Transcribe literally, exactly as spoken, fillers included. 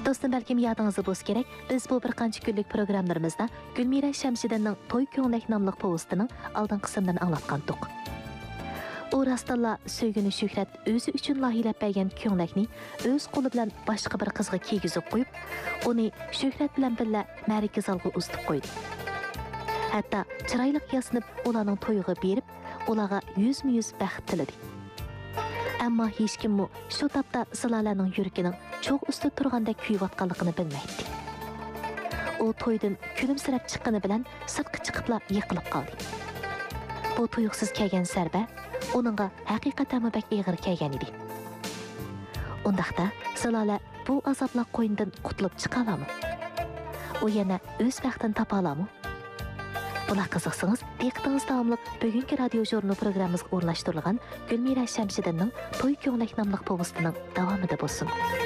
Dostum, belki yadınızda boz gerek, biz bu bir qancha günlük programlarımızda Gülmira Şamshidinning To'y ko'nglik nomli povestining oldin qismlarini anglatgandik. U rastalla söygünü Shuhrat o'zi uchun lohilab bergan ko'nglikni o'z qo'li bilan boshqa bir qizga kiygizib qo'yib, uni Shuhrat bilan birga ma'raka zalga uzatib qo'ydi. Hatto chiroyli yasinib ularning to'yiga berib, ularga yuzma-yuz baxt tiladi. Ammo hech kim shu topda Zilolaning yuragining cho'g' ustida turgandek kuyayotganligini bilmaydi. U to'ydan kulimsirab chiqqani bilan sirtqa chiqibla yiqilib qoldi. Bu tuyuqsiz kelgan zarba uningga haqiqatan bak og'ir kelgan edi. Undaqda Zilola bu azoblar qo'yindan qutulib chiqa olami? U yana o'z baxtini topa olami? Buna qiziqsangiz, diqqatingiz davomli bugungi radio jurnal programmamizga o'rnashtirilgan Gülmira Şamshidinning To'y ko'nglik nomli povestining davomida bo'lsin.